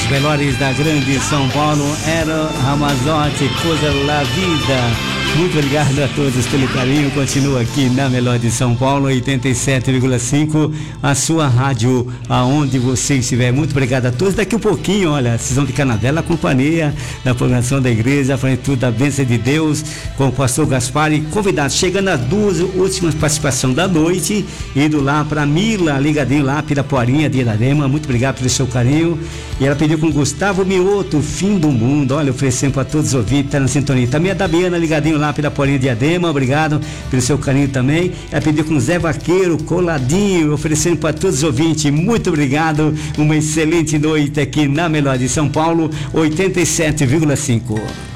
melhores da grande São Paulo, era Ramazotti, Coisa La Vida. Muito obrigado a todos pelo carinho. Continua aqui na Melhor de São Paulo, 87,5, a sua rádio, aonde você estiver. Muito obrigado a todos. Daqui um pouquinho, olha, vocês vão ficar na bela companhia da programação da igreja, frente tudo da bênção de Deus, com o pastor Gaspar e convidados. Chegando às 2 últimas participações da noite, indo lá para Mila, ligadinho lá, Piraporinha de Irarema. Muito obrigado pelo seu carinho. E ela pediu com Gustavo Mioto, Fim do Mundo. Olha, oferecendo para todos os ouvintes, tá na sintonia. Também a Dabiana, ligadinho lá pela Porinha de Diadema, obrigado pelo seu carinho também. Ela pediu com Zé Vaqueiro, Coladinho, oferecendo para todos os ouvintes. Muito obrigado, uma excelente noite aqui na Melhor de São Paulo, 87,5.